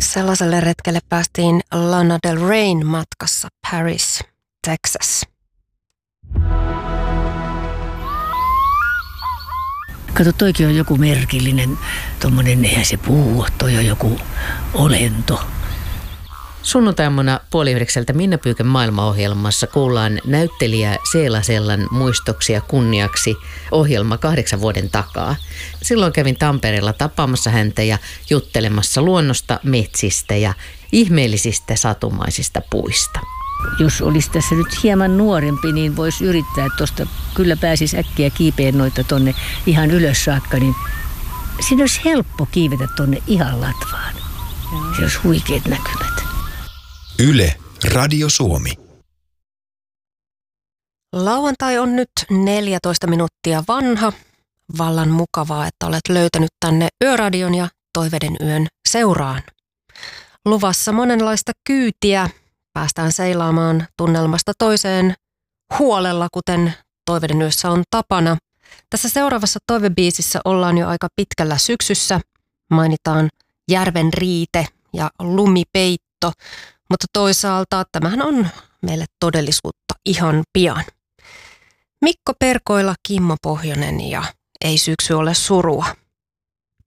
Sellaiselle retkelle päästiin Lana Del Reyn matkassa Paris, Texas. Kato, toikin on joku merkillinen, tommonen, eihän se puu, toi on joku olento. Sunnuntaimuna 8:30 Minna Pyyken maailmaohjelmassa kuullaan näyttelijä Seela Sellan muistoksia kunniaksi ohjelma 8 vuoden takaa. Silloin kävin Tampereella tapaamassa häntä ja juttelemassa luonnosta, metsistä ja ihmeellisistä satumaisista puista. Jos olisi tässä nyt hieman nuorempi, niin voisi yrittää, että tuosta kyllä pääsisi äkkiä kiipeen noita tonne ihan ylös saakka, niin siinä olisi helppo kiivetä tonne ihan latvaan. Se olisi huikeat näkymät. Yle, Radio Suomi. Lauantai on nyt 14 minuuttia vanha. Vallan mukavaa, että olet löytänyt tänne Yöradion ja Toiveiden yön seuraan. Luvassa monenlaista kyytiä. Päästään seilaamaan tunnelmasta toiseen huolella, kuten Toiveiden yössä on tapana. Tässä seuraavassa toivebiisissä ollaan jo aika pitkällä syksyssä. Mainitaan järven riite ja lumipeitto, mutta toisaalta tämähän on meille todellisuutta ihan pian. Mikko Perkoila, Kimmo Pohjonen ja Ei syksy ole surua.